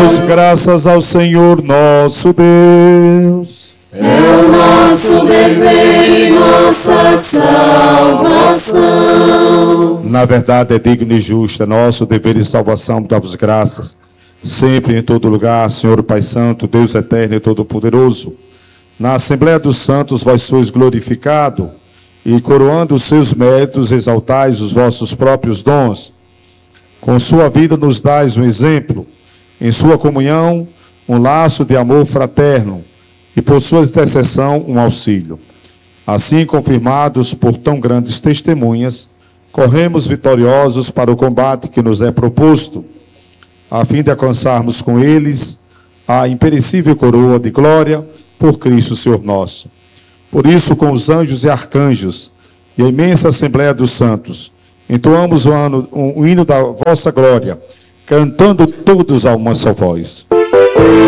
Demos graças ao Senhor nosso Deus. É o nosso dever e nossa salvação. Na verdade é digno e justo, é nosso dever e salvação, dar-vos graças, sempre e em todo lugar, Senhor Pai Santo, Deus eterno e todo-poderoso. Na Assembleia dos Santos vós sois glorificado, e coroando os seus méritos, exaltais os vossos próprios dons. Com sua vida nos dais um exemplo, em sua comunhão, um laço de amor fraterno, e por sua intercessão, um auxílio. Assim, confirmados por tão grandes testemunhas, corremos vitoriosos para o combate que nos é proposto, a fim de alcançarmos com eles a imperecível coroa de glória por Cristo Senhor nosso. Por isso, com os anjos e arcanjos e a imensa Assembleia dos Santos, entoamos o hino da vossa glória, cantando todos a uma só voz.